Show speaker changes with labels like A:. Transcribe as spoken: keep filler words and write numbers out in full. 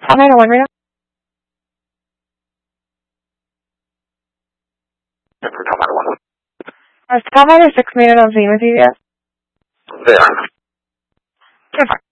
A: Call nine one one right now.
B: Call nine one one.
A: Is Call nine six made it on Zoom with you yet?
B: They are.
A: Okay, fine.